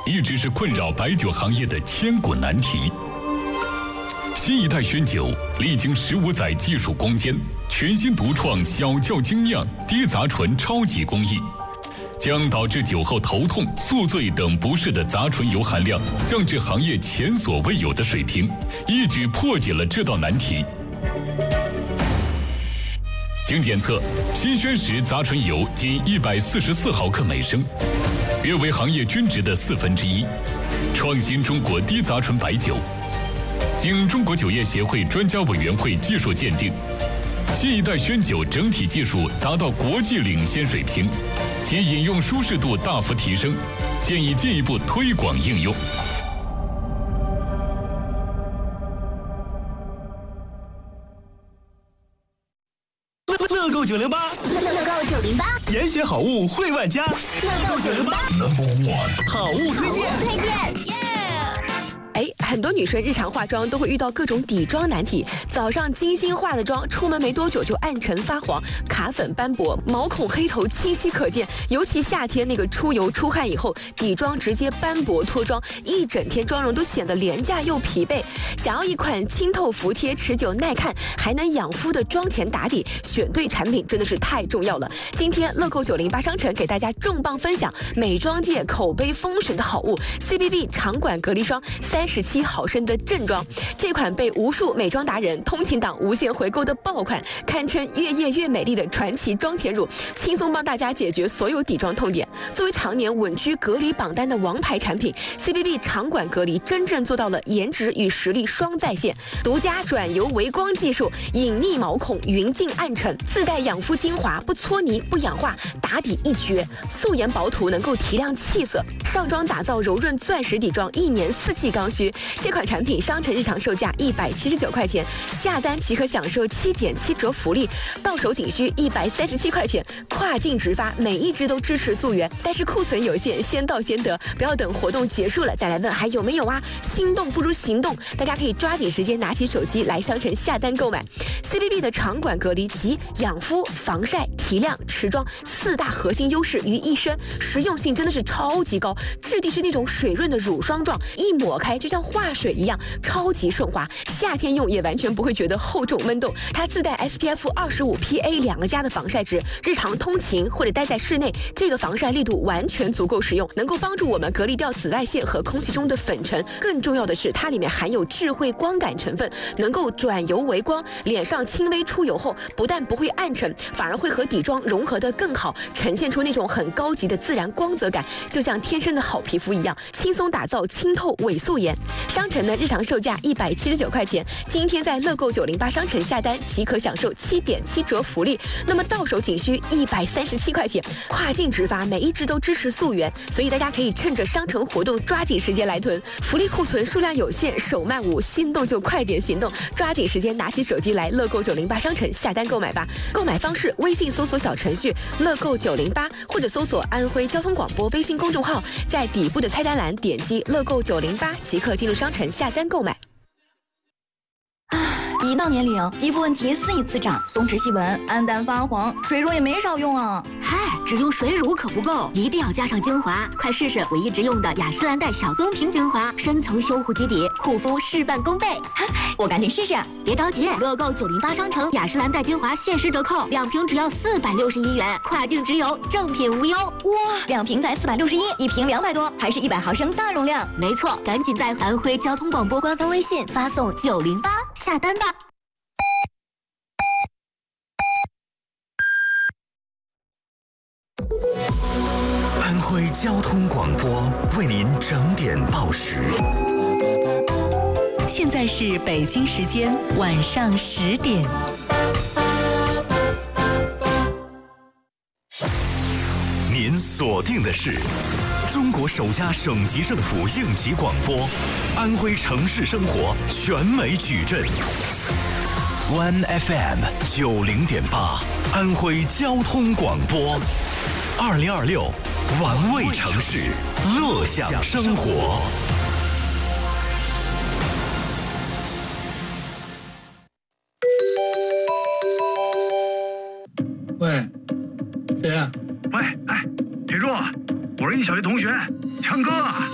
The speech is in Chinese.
一直是困扰白酒行业的千古难题。新一代宣酒历经15载技术攻坚，全新独创小窖精酿低杂醇超级工艺，将导致酒后头痛、宿醉等不适的杂醇油含量降至行业前所未有的水平，一举破解了这道难题。经检测，新宣石杂醇油仅144毫克每升，约为行业均值的1/4，创新中国低杂醇白酒。经中国酒业协会专家委员会技术鉴定，新一代宣酒整体技术达到国际领先水平，其饮用舒适度大幅提升，建议进一步推广应用。 乐购908， 乐购908， 严选好物惠万家。乐购908 Number One， 好物推荐。 很多女生日常化妆都会遇到各种底妆难题，早上精心化了妆，出门没多久就暗沉发黄、卡粉斑驳、毛孔黑头清晰可见。尤其夏天那个出油出汗以后，底妆直接斑驳脱妆，一整天妆容都显得廉价又疲惫。想要一款清透服帖、持久耐看，还能养肤的妆前打底，选对产品真的是太重要了。今天乐购908商城给大家重磅分享美妆界口碑封神的好物 CBB 长管隔离霜37毫升的正装，这款被无数美妆达人、通勤党无限回购的爆款，堪称越夜越美丽的传奇妆前乳，轻松帮大家解决所有底妆痛点。作为常年稳居隔离榜单的王牌产品 ，CBB 长管隔离真正做到了颜值与实力双在线，独家转油微光技术，隐匿毛孔，匀净暗沉，自带养肤精华，不搓泥不氧化，打底一绝，素颜薄涂能够提亮气色，上妆打造柔润钻石底妆，1年4季刚需。这款产品商城日常售价179块钱，下单即可享受7.7折福利，到手仅需137块钱，跨境直发，每一支都支持溯源。但是库存有限，先到先得，不要等活动结束了再来问还有没有啊！心动不如行动，大家可以抓紧时间拿起手机来商城下单购买。CBB 的长管隔离集养肤、防晒、提亮、持妆4大核心优势于一身，实用性真的是超级高，质地是那种水润的乳霜状，一抹开就像化水一样，超级顺滑，夏天用也完全不会觉得厚重闷动。它自带 SPF 25 PA 2个加的防晒值，日常通勤或者待在室内，这个防晒力度完全足够实用，能够帮助我们隔离掉紫外线和空气中的粉尘。更重要的是，它里面含有智慧光感成分，能够转油为光，脸上轻微出油后，不但不会暗沉，反而会和底妆融合得更好，呈现出那种很高级的自然光泽感，就像天生的好皮肤一样，轻松打造清透伪素颜。商城的日常售价179块钱，今天在乐购908商城下单即可享受7.7折福利，那么到手仅需137块钱，跨境直发，每一支都支持溯源，所以大家可以趁着商城活动抓紧时间来囤，福利库存数量有限，手慢无，心动就快点行动，抓紧时间拿起手机来乐购908商城下单购买吧。购买方式：微信搜索小程序乐购908，或者搜索安徽交通广播微信公众号，在底部的菜单栏点击乐购908即可进入商城下单购买。 一到年龄，肌肤问题肆意滋长，松弛细纹、暗淡发黄，水乳也没少用啊。 嗨，只用水乳可不够，一定要加上精华。快试试我一直用的雅诗兰黛小棕瓶精华，深层修护基底，护肤事半功倍。 我赶紧试试。 别着急，乐购908商城雅诗兰黛精华限时折扣，2瓶只要461元，跨境直邮，正品无忧。 哇，2瓶才461，一瓶200多，还是100毫升大容量。 没错，赶紧在安徽交通广播官方微信发送908下单吧。 安徽交通广播为您整点报时。 现在是北京时间晚上10点。 您锁定的是中国首家省级政府应急广播，安徽城市生活全美矩阵。One FM 90.8，安徽交通广播，2026玩味城市，乐享生活。 喂，谁呀？ 喂，哎，铁柱，我是你小学同学，强哥。